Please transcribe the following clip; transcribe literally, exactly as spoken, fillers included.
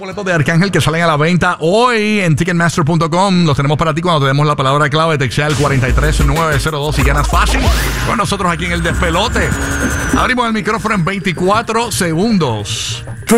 boletos de Arcángel que salen a la venta hoy en ticketmaster punto com. Los tenemos para ti cuando te demos la palabra clave. Textea el cuatro tres nueve cero dos y ganas fácil con nosotros aquí en el Despelote. Abrimos el micrófono en veinticuatro segundos.